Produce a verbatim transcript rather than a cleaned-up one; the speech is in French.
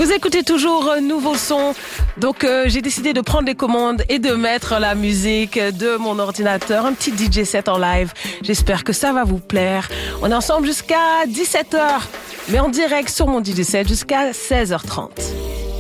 Vous écoutez toujours Nouveau Son. Donc euh, j'ai décidé de prendre les commandes et de mettre la musique de mon ordinateur, un petit D J set en live. J'espère que ça va vous plaire. On est ensemble jusqu'à dix-sept heures, mais en direct sur mon D J set jusqu'à seize heures trente.